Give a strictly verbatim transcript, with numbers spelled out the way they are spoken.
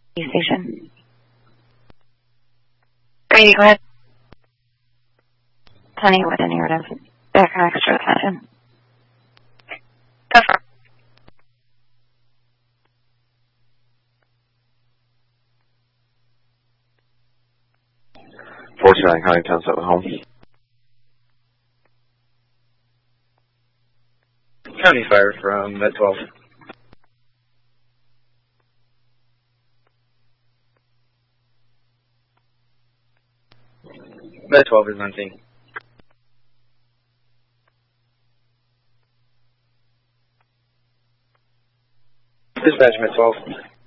Station. Brady, go ahead. Tony with a narrative. Back on extra attention. Go for it. forty-nine Huntington, Seven home. County fire from Med twelve. Med twelve is on scene. Dispatch Med twelve.